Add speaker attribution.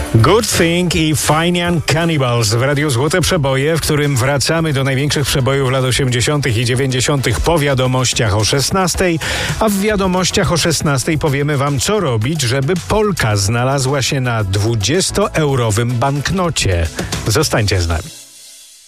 Speaker 1: Good Thing i Fine Young Cannibals w Radiu Złote Przeboje, w którym wracamy do największych przebojów lat 80. i 90. po wiadomościach o 16, a w wiadomościach o 16 powiemy wam, co robić, żeby Polka znalazła się na 20-eurowym banknocie. Zostańcie z nami.